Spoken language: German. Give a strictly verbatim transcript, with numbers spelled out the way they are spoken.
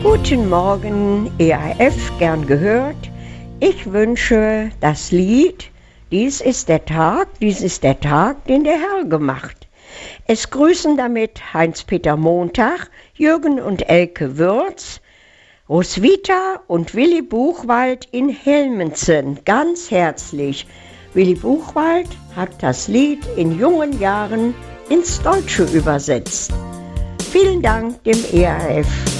Guten Morgen, E A F, gern gehört. Ich wünsche das Lied Dies ist der Tag, dies ist der Tag, den der Herr gemacht. Es grüßen damit Heinz-Peter Montag, Jürgen und Elke Würz, Roswitha und Willi Buchwald in Helmenzen ganz herzlich. Willi Buchwald hat das Lied in jungen Jahren ins Deutsche übersetzt. Vielen Dank dem E A F.